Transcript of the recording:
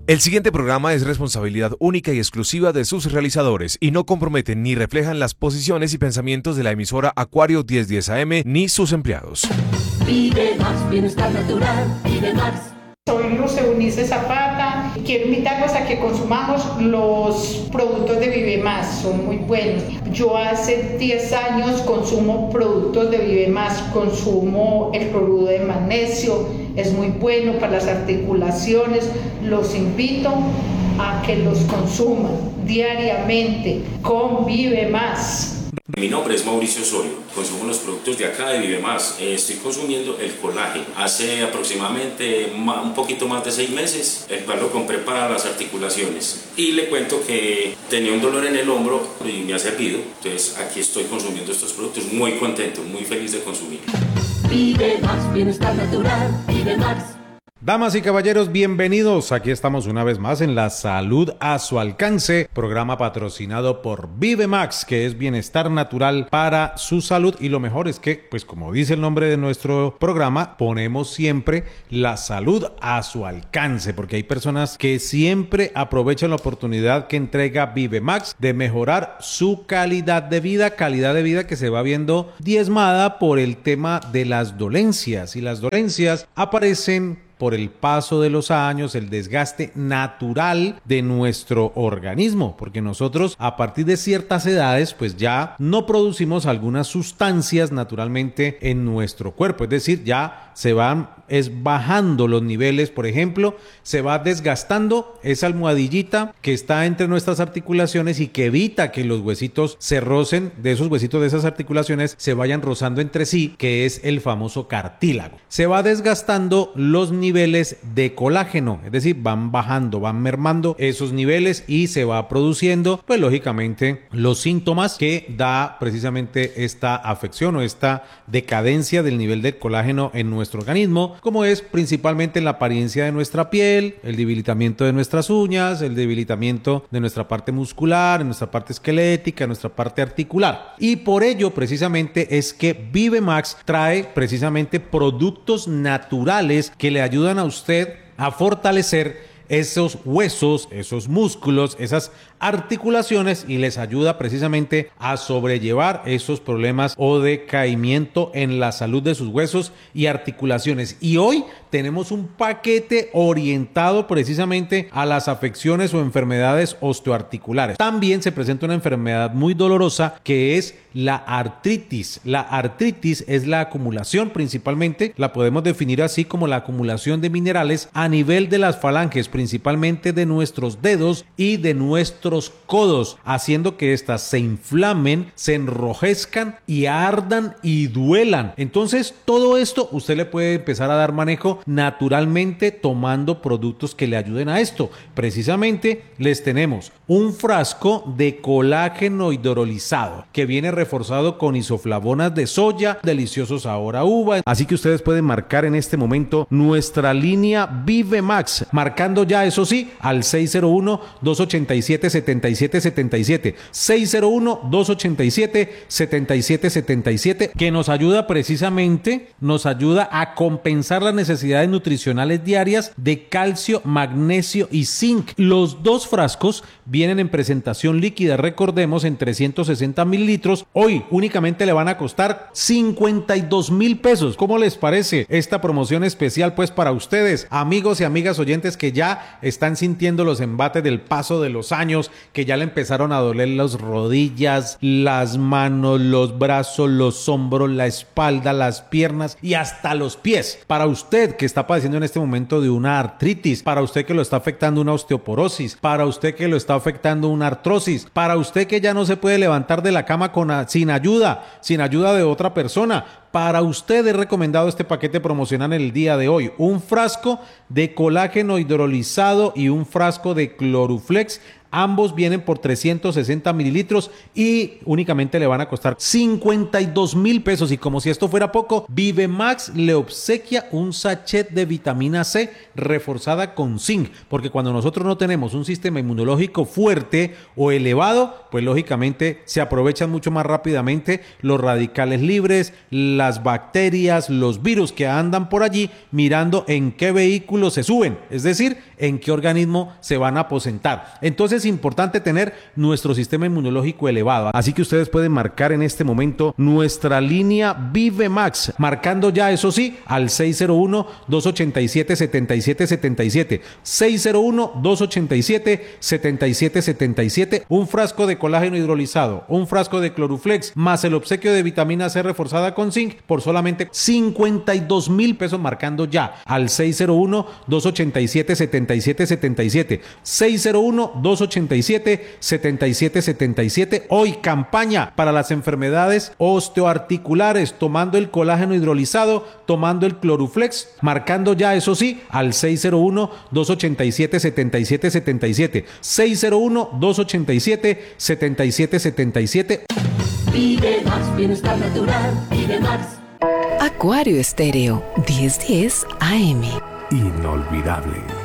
El siguiente programa es responsabilidad única y exclusiva de sus realizadores y no comprometen ni reflejan las posiciones y pensamientos de la emisora Acuario 1010 AM ni sus empleados. Vive Max, bienestar natural, Vive Max. Soy Luz Eunice Zapata y quiero invitarlos a que consumamos los productos de Vive Más, son muy buenos. Yo hace 10 años consumo productos de Vive Más, consumo el cloruro de magnesio, es muy bueno para las articulaciones, los invito a que los consuman diariamente con Vive Más. Mi nombre es Mauricio Osorio, consumo los productos de acá de Vive Más. Estoy consumiendo el colágeno hace aproximadamente un poquito más de 6 meses, el cual lo compré para las articulaciones. Y le cuento que tenía un dolor en el hombro y me ha servido. Entonces aquí estoy consumiendo estos productos, muy contento, muy feliz de consumir. Vive Max, bienestar natural, Vive Max. Damas y caballeros, bienvenidos. Aquí estamos una vez más en La Salud a su alcance, programa patrocinado por Vive Max, que es bienestar natural para su salud. Y lo mejor es que, pues como dice el nombre de nuestro programa, ponemos siempre la salud a su alcance, porque hay personas que siempre aprovechan la oportunidad que entrega Vive Max de mejorar su calidad de vida que se va viendo diezmada por el tema de las dolencias. Y las dolencias aparecen por el paso de los años, el desgaste natural de nuestro organismo, porque nosotros a partir de ciertas edades pues ya no producimos algunas sustancias naturalmente en nuestro cuerpo, es decir, ya se van bajando los niveles, por ejemplo, se va desgastando esa almohadillita que está entre nuestras articulaciones y que evita que los huesitos se rocen, de esos huesitos de esas articulaciones se vayan rozando entre sí, que es el famoso cartílago. Se va desgastando los niveles de colágeno, es decir, van bajando, van mermando esos niveles y se va produciendo, pues lógicamente, los síntomas que da precisamente esta afección o esta decadencia del nivel del colágeno en nuestro organismo, como es principalmente en la apariencia de nuestra piel, el debilitamiento de nuestras uñas, el debilitamiento de nuestra parte muscular, de nuestra parte esquelética, de nuestra parte articular. Y por ello precisamente es que Vive Max trae precisamente productos naturales que le ayudan a usted a fortalecer esos huesos, esos músculos, esas articulaciones y les ayuda precisamente a sobrellevar esos problemas o decaimiento en la salud de sus huesos y articulaciones. Y hoy tenemos un paquete orientado precisamente a las afecciones o enfermedades osteoarticulares. También se presenta una enfermedad muy dolorosa que es la artritis. La artritis es la acumulación, principalmente la podemos definir así como la acumulación de minerales a nivel de las falanges, principalmente de nuestros dedos y de nuestros codos, haciendo que éstas se inflamen, se enrojezcan y ardan y duelan. Entonces, todo esto usted le puede empezar a dar manejo naturalmente tomando productos que le ayuden a esto. Precisamente les tenemos un frasco de colágeno hidrolizado que viene reforzado con isoflavonas de soya, delicioso sabor a uva. Así que ustedes pueden marcar en este momento nuestra línea Vive Max, marcando ya, eso sí, al 601-287-7777, 601-287-7777, que nos ayuda precisamente, nos ayuda a compensar las necesidades nutricionales diarias de calcio, magnesio y zinc. Los dos frascos vienen en presentación líquida, recordemos, en 360 mililitros. Hoy únicamente le van a costar 52,000 pesos. ¿Cómo les parece esta promoción especial pues para ustedes, amigos y amigas oyentes que ya están sintiendo los embates del paso de los años, que ya le empezaron a doler las rodillas, las manos, los brazos, los hombros, la espalda, las piernas y hasta los pies? Para usted que está padeciendo en este momento de una artritis, para usted que lo está afectando una osteoporosis, para usted que lo está afectando una artrosis, para usted que ya no se puede levantar de la cama sin ayuda de otra persona, para usted he recomendado este paquete promocional en el día de hoy: un frasco de colágeno hidrolizado y un frasco de Cloruflex. Ambos vienen por 360 mililitros y únicamente le van a costar 52,000 pesos. Y como si esto fuera poco, Vive Max le obsequia un sachet de vitamina C reforzada con zinc, porque cuando nosotros no tenemos un sistema inmunológico fuerte o elevado, pues lógicamente se aprovechan mucho más rápidamente los radicales libres, las bacterias, los virus que andan por allí, mirando en qué vehículo se suben, es decir, en qué organismo se van a aposentar. Entonces es importante tener nuestro sistema inmunológico elevado. Así que ustedes pueden marcar en este momento nuestra línea ViveMax, marcando ya, eso sí, al 601-287-7777. 601-287-7777. Un frasco de colágeno hidrolizado, un frasco de Cloruflex, más el obsequio de vitamina C reforzada con zinc por solamente 52,000 pesos, marcando ya al 601-287-7777. 601-287-7777. Hoy campaña para las enfermedades osteoarticulares, tomando el colágeno hidrolizado, tomando el Cloruflex, marcando ya, eso sí, al 601-287-7777. 601-287-7777. Vive más, bienestar natural, vive más. Acuario Estéreo 1010 AM. Inolvidable.